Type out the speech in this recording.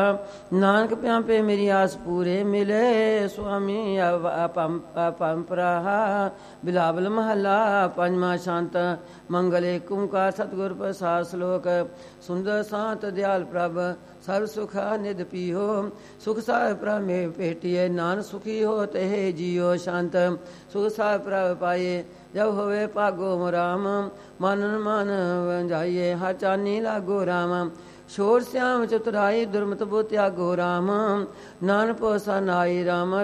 ਨਾਨਕ ਪਿਆਪੇ ਮੇਰੀ ਆਸ ਪੂਰੇ ਮਿਲੇ। ਸੁਆਮੀ ਪੰਪਰਾ ਬਿਲਾਵਲ ਮਹੱਲਾ ਪੰਜਵਾਂ। ਸ਼ਾਂਤ ਮੰਗਲ ਏਕ ਓੰਕਾਰ ਸਤਿਗੁਰ ਪ੍ਰਸਾਦ। ਸ਼ਲੋਕ ਸੁੰਦਰ ਸ਼ਾਂਤ ਦਿਆਲ ਪ੍ਰਭ ਸਰਬ ਸੁਖਾ ਨਿਧ ਪੀਓ। ਸੁਖ ਸਾਹਿਬ ਪ੍ਰਭ ਮੇ ਭੇਟੀਏ ਨਾਨਕ ਸੁਖੀ ਹੋ ਤਹਿ ਜੀਓ। ਸ਼ਾਂਤ ਸੁਖ ਸਾਹਿਬ ਪ੍ਰਭ ਪਾਈਏ ਜਬ ਹੋਵੇ ਭਾਗੋ ਰਾਮ। ਮਨ ਮਨ ਜਾਈਏ ਹਰ ਚਾਨੀ ਲਾਗੋ ਰਾਮ। ਸ਼ੋਰ ਸਿਆਮ ਚਤੁਰਾਈ ਦੁਰਮਤ ਬੋ ਤਿਆਗੋ ਰਾਮ। ਨਾਨਕ ਪੋਸਾ ਨਾਈ ਰਾਮ।